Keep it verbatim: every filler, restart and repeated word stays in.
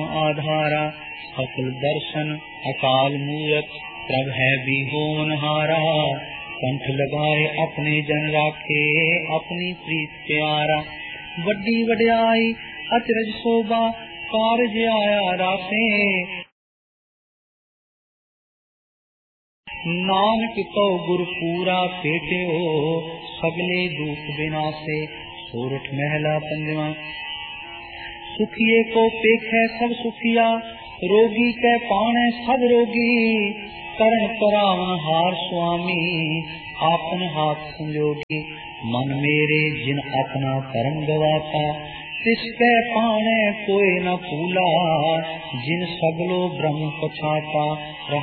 आधारा, सकल दर्शन अकाल मूरत, प्रभ है बिहोनहारा। कंठ लगाए अपने जन राखे, अपनी प्रीत प्यारा। वड्डी वड्याई अचरज शोभा, कारज आया रासे। नानक तो गुर पूरा पेटियो, सगले दुख बिनासे। सोरठ महला पंजवा। सुखिए को पेखै सब सुखिया, रोगी कै पाणै सब रोगी। करण करावन हार स्वामी, आपन हाथ संजोगी। मन मेरे जिन अपना करम गवाता, तिसकै पाणै कोई न भूला। जिन सगलो ब्रह्म पछाता,